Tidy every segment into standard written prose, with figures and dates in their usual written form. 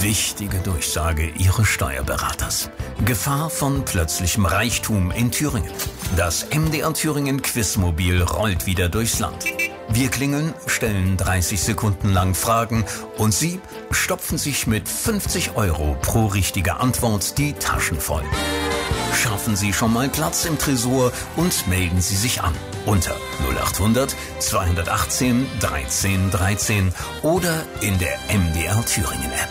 Wichtige Durchsage Ihres Steuerberaters. Gefahr von plötzlichem Reichtum in Thüringen. Das MDR Thüringen Quizmobil rollt wieder durchs Land. Wir klingeln, stellen 30 Sekunden lang Fragen und Sie stopfen sich mit 50 € pro richtige Antwort die Taschen voll. Schaffen Sie schon mal Platz im Tresor und melden Sie sich an unter 0800 218 13 13 oder in der MDR Thüringen App.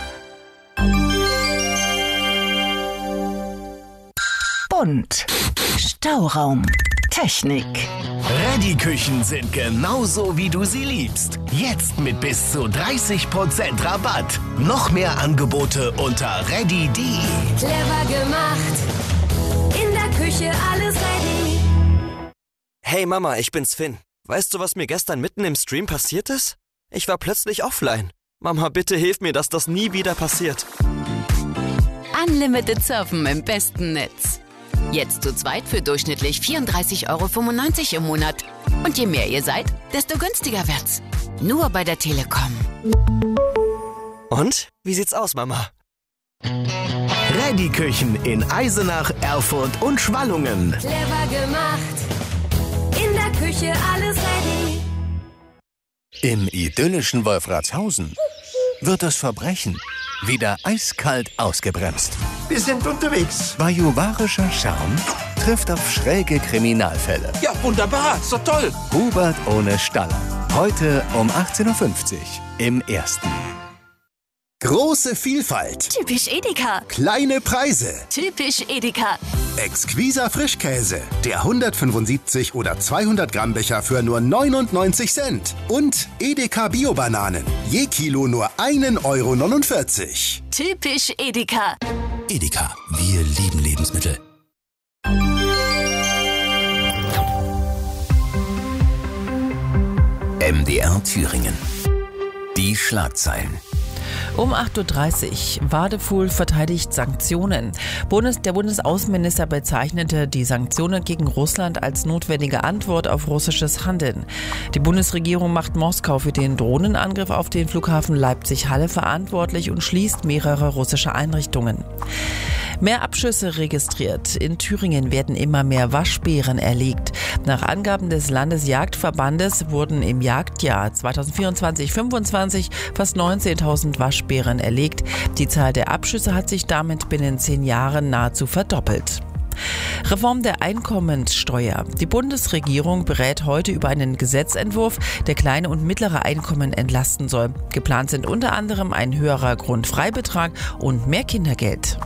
Bunt. Stauraum. Technik. Ready-Küchen sind genauso, wie du sie liebst. Jetzt mit bis zu 30% Rabatt. Noch mehr Angebote unter ready.de. Clever gemacht. In der Küche alles ready. Hey Mama, ich bin's Finn. Weißt du, was mir gestern mitten im Stream passiert ist? Ich war plötzlich offline. Mama, bitte hilf mir, dass das nie wieder passiert. Unlimited Surfen im besten Netz. Jetzt zu zweit für durchschnittlich 34,95 € im Monat. Und je mehr ihr seid, desto günstiger wird's. Nur bei der Telekom. Und? Wie sieht's aus, Mama? Ready-Küchen in Eisenach, Erfurt und Schwallungen. Clever gemacht. In der Küche alles ready. Im idyllischen Wolfratshausen wird das Verbrechen wieder eiskalt ausgebremst. Wir sind unterwegs. Bajuwarischer Charme trifft auf schräge Kriminalfälle. Ja, wunderbar. So toll. Hubert ohne Staller. Heute um 18:50 Uhr im Ersten. Große Vielfalt. Typisch Edeka. Kleine Preise. Typisch Edeka. Exquiser Frischkäse. Der 175 oder 200 Gramm Becher für nur 99 Cent. Und Edeka Bio-Bananen. Je Kilo nur 1,49 €. Typisch Edeka. Edeka, wir lieben Lebensmittel. MDR Thüringen. Die Schlagzeilen. Um 8:30 Uhr. Wadefuhl verteidigt Sanktionen. Der Bundesaußenminister bezeichnete die Sanktionen gegen Russland als notwendige Antwort auf russisches Handeln. Die Bundesregierung macht Moskau für den Drohnenangriff auf den Flughafen Leipzig-Halle verantwortlich und schließt mehrere russische Einrichtungen. Mehr Abschüsse registriert. In Thüringen werden immer mehr Waschbären erlegt. Nach Angaben des Landesjagdverbandes wurden im Jagdjahr 2024/25 fast 19.000 Waschbären erlegt. Die Zahl der Abschüsse hat sich damit binnen 10 Jahren nahezu verdoppelt. Reform der Einkommenssteuer. Die Bundesregierung berät heute über einen Gesetzentwurf, der kleine und mittlere Einkommen entlasten soll. Geplant sind unter anderem ein höherer Grundfreibetrag und mehr Kindergeld.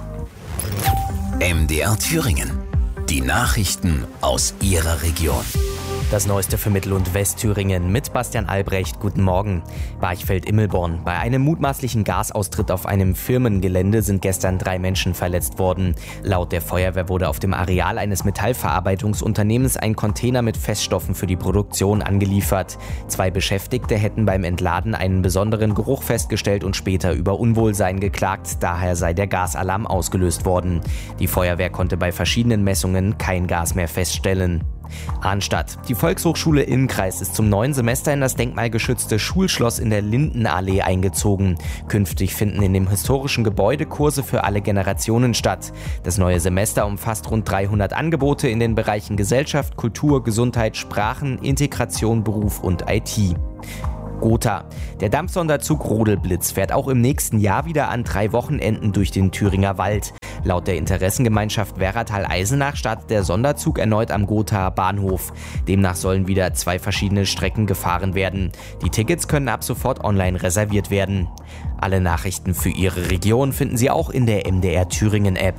MDR Thüringen. Die Nachrichten aus Ihrer Region. Das Neueste für Mittel- und Westthüringen mit Bastian Albrecht. Guten Morgen. Barchfeld-Immelborn. Bei einem mutmaßlichen Gasaustritt auf einem Firmengelände sind gestern 3 Menschen verletzt worden. Laut der Feuerwehr wurde auf dem Areal eines Metallverarbeitungsunternehmens ein Container mit Feststoffen für die Produktion angeliefert. 2 Beschäftigte hätten beim Entladen einen besonderen Geruch festgestellt und später über Unwohlsein geklagt. Daher sei der Gasalarm ausgelöst worden. Die Feuerwehr konnte bei verschiedenen Messungen kein Gas mehr feststellen. Arnstadt. Die Volkshochschule Innkreis ist zum neuen Semester in das denkmalgeschützte Schulschloss in der Lindenallee eingezogen. Künftig finden in dem historischen Gebäude Kurse für alle Generationen statt. Das neue Semester umfasst rund 300 Angebote in den Bereichen Gesellschaft, Kultur, Gesundheit, Sprachen, Integration, Beruf und IT. Gotha. Der Dampfsonderzug Rodelblitz fährt auch im nächsten Jahr wieder an 3 Wochenenden durch den Thüringer Wald. Laut der Interessengemeinschaft Werratal-Eisenach startet der Sonderzug erneut am Gothaer Bahnhof. Demnach sollen wieder 2 verschiedene Strecken gefahren werden. Die Tickets können ab sofort online reserviert werden. Alle Nachrichten für Ihre Region finden Sie auch in der MDR Thüringen App.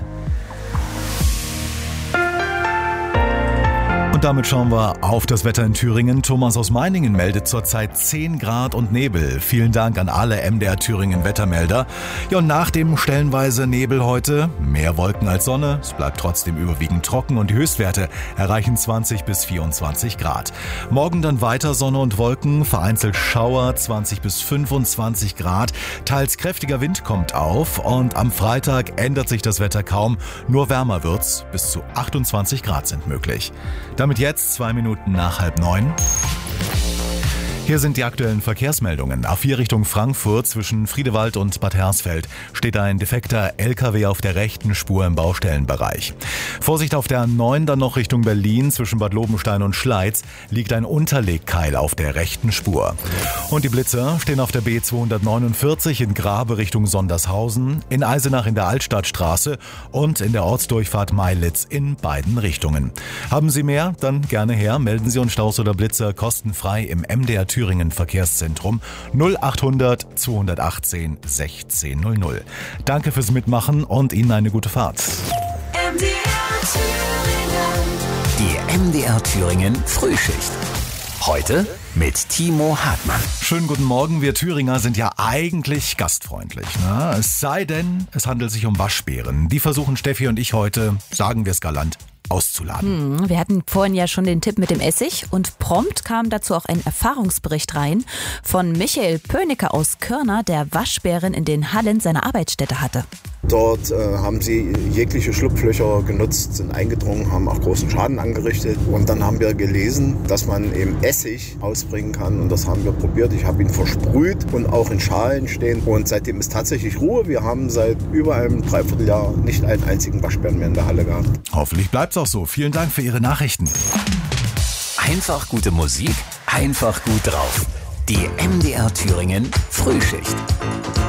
Und damit schauen wir auf das Wetter in Thüringen. Thomas aus Meiningen meldet zurzeit 10 Grad und Nebel. Vielen Dank an alle MDR Thüringen Wettermelder. Ja, und nach dem stellenweise Nebel heute mehr Wolken als Sonne. Es bleibt trotzdem überwiegend trocken und die Höchstwerte erreichen 20 bis 24 Grad. Morgen dann weiter Sonne und Wolken, vereinzelt Schauer, 20 bis 25 Grad. Teils kräftiger Wind kommt auf und am Freitag ändert sich das Wetter kaum. Nur wärmer wird's, bis zu 28 Grad sind möglich. Damit jetzt 2 Minuten nach 8:30. Hier sind die aktuellen Verkehrsmeldungen. A4 Richtung Frankfurt zwischen Friedewald und Bad Hersfeld steht ein defekter LKW auf der rechten Spur im Baustellenbereich. Vorsicht auf der A9 dann noch Richtung Berlin zwischen Bad Lobenstein und Schleiz liegt ein Unterlegkeil auf der rechten Spur. Und die Blitzer stehen auf der B249 in Grabe Richtung Sondershausen, in Eisenach in der Altstadtstraße und in der Ortsdurchfahrt Meilitz in beiden Richtungen. Haben Sie mehr? Dann gerne her. Melden Sie uns Staus oder Blitzer kostenfrei im MDR Thüringen Verkehrszentrum 0800 218 1600. Danke fürs Mitmachen und Ihnen eine gute Fahrt. Die MDR Thüringen Frühschicht. Heute mit Timo Hartmann. Schönen guten Morgen. Wir Thüringer sind ja eigentlich gastfreundlich, ne? Es sei denn, es handelt sich um Waschbären. Die versuchen Steffi und ich heute, sagen wir es galant, auszuladen. Wir hatten vorhin ja schon den Tipp mit dem Essig und prompt kam dazu auch ein Erfahrungsbericht rein von Michael Pönicke aus Körner, der Waschbären in den Hallen seiner Arbeitsstätte hatte. Dort haben sie jegliche Schlupflöcher genutzt, sind eingedrungen, haben auch großen Schaden angerichtet. Und dann haben wir gelesen, dass man eben Essig ausbringen kann. Und das haben wir probiert. Ich habe ihn versprüht und auch in Schalen stehen. Und seitdem ist tatsächlich Ruhe. Wir haben seit über einem Dreivierteljahr nicht einen einzigen Waschbären mehr in der Halle gehabt. Hoffentlich bleibt es auch so. Vielen Dank für Ihre Nachrichten. Einfach gute Musik, einfach gut drauf. Die MDR Thüringen Frühschicht.